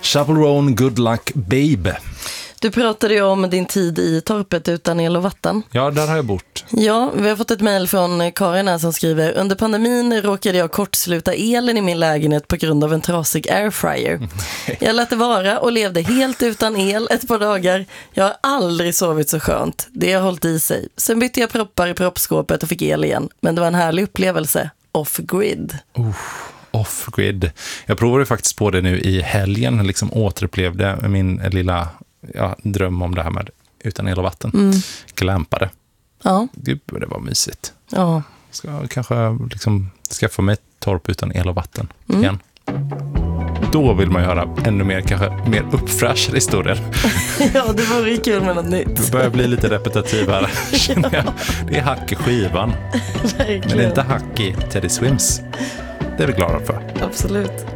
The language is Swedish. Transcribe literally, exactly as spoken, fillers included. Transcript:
Chappell Roan, Good Luck Babe. Du pratade ju om din tid i torpet utan el och vatten. Ja, där har jag bort. Ja, vi har fått ett mejl från Karin här som skriver: under pandemin råkade jag kortsluta elen i min lägenhet på grund av en trasig airfryer. Jag lät det vara och levde helt utan el ett par dagar. Jag har aldrig sovit så skönt. Det har hållit i sig. Sen bytte jag proppar i proppskåpet och fick el igen. Men det var en härlig upplevelse. Off-grid. Uh. Off-grid. Jag provade faktiskt på det nu i helgen, liksom återupplevde min lilla ja, dröm om det här med utan el och vatten. Mm. Glampade. Ja. Det, det var mysigt. Ja. Ska kanske liksom skaffa mig ett torp utan el och vatten mm. igen. Då vill man göra ännu mer, kanske mer uppfräschade historier. Ja, det vore kul med något nytt. Det börjar bli lite repetitiv här, känner jag. Det är hack i skivan. Verkligen. Men det är inte hack i Teddy Swims. Det är vi glada för. Absolut.